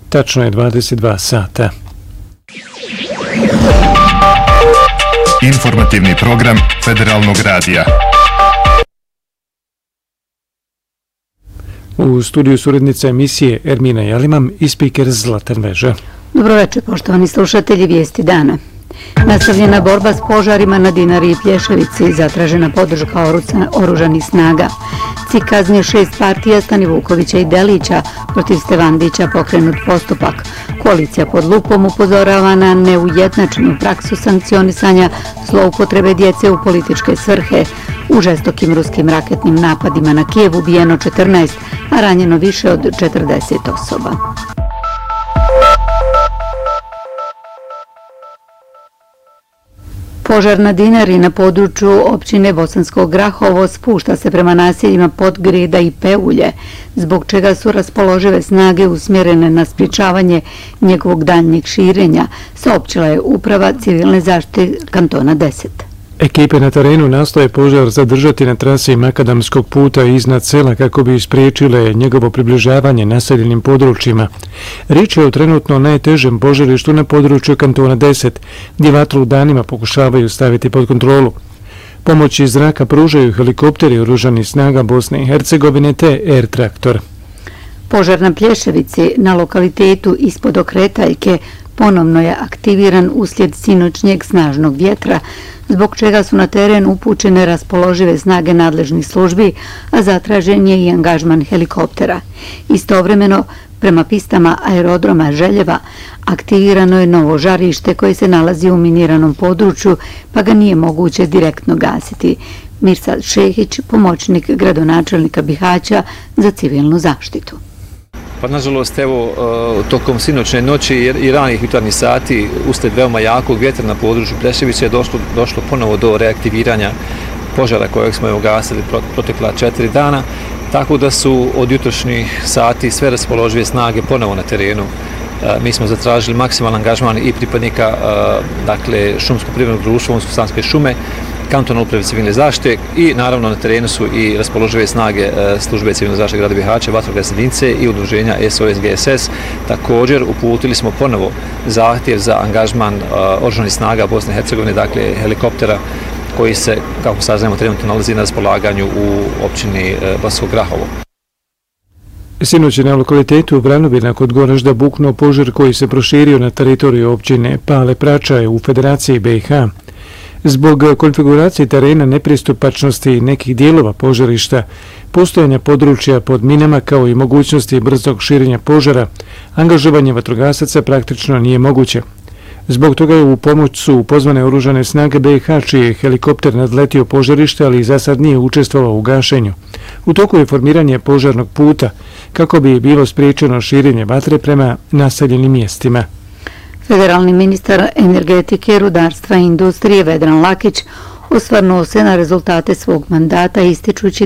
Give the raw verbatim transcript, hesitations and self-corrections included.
Tačno je dvadeset dva sata. Informativni program Federalnog radija. U studiju su urednica emisije Ermina Jalimam i spiker Zlatan Veža. Dobroveče, poštovani slušatelji, vijesti dana. Nastavljena borba s požarima na Dinari i Plješevici, zatražena podrška oružanih snaga. C I K kaznio šest partija Stanivukovića i Delića, protiv Stevandića pokrenut postupak. Koalicija pod lupom upozorava na neujednačenu praksu sankcionisanja zloupotrebe djece u političke svrhe. U žestokim ruskim raketnim napadima na Kijev ubijeno četrnaest, a ranjeno više od četrdeset osoba. Požar na Dinari na području općine Bosansko Grahovo spušta se prema naseljima Podgreda i Peulje, zbog čega su raspoložive snage usmjerene na sprječavanje njegovog daljnjeg širenja, saopćila je uprava civilne zaštite kantona deset. Ekipe na terenu nastoje požar zadržati na trasi makadamskog puta iznad sela kako bi spriječile njegovo približavanje naseljenim područjima. Riječ je o trenutno najtežem požarištu na području kantona deset, gdje vatru danima pokušavaju staviti pod kontrolu. Pomoć iz zraka pružaju helikopteri oružanih snaga Bosne i Hercegovine te Air Traktor. Požar na Plješevici na lokalitetu ispod Okretaljke ponovno je aktiviran uslijed sinoćnjeg snažnog vjetra, zbog čega su na teren upućene raspoložive snage nadležnih službi, a zatražen je i angažman helikoptera. Istovremeno, prema pistama aerodroma Željeva, aktivirano je novo žarište koje se nalazi u miniranom području, pa ga nije moguće direktno gasiti. Mirsad Šehić, pomoćnik gradonačelnika Bihaća za civilnu zaštitu. Pa nažalost, evo, tokom sinoćne noći i ranih jutarnjih sati uslijed veoma jakog vjetra na području Plješevića je došlo, došlo ponovo do reaktiviranja požara kojeg smo evo gasili protekla četiri dana, tako da su od jutrošnjih sati sve raspoložive snage ponovo na terenu. Mi smo zatražili maksimalan angažman i pripadnika dakle, šumsko-privrednog društva Unsko-Sanske šume, kantona uprave civilne zaštite i naravno na terenu su i raspoložive snage službe civilne zaštite grada Bihaća, vatrogasne jedinice i udruženja S O S G S S. Također uputili smo ponovo zahtjev za angažman oružanih snaga Bosne i Hercegovine, dakle helikoptera koji se, kako saznajemo, trenutno nalazi na raspolaganju u općini Bosansko Grahovo. Sinoć je na lokalitetu Vranovina kod Goražda buknuo požar koji se proširio na teritoriju općine Pale Pračaje u Federaciji B i H. Zbog konfiguracije terena, nepristupačnosti nekih dijelova požarišta, postojanja područja pod minama kao i mogućnosti brzog širenja požara, angažovanje vatrogasaca praktično nije moguće. Zbog toga je u pomoć su pozvane oružane snage B i H, čiji je helikopter nadletio požarište, ali za sad nije učestvovao u gašenju. U toku je formiranje požarnog puta kako bi bilo spriječeno širenje vatre prema naseljenim mjestima. Federalni ministar energetike, rudarstva i industrije Vedran Lakić osvrnuo se na rezultate svog mandata ističući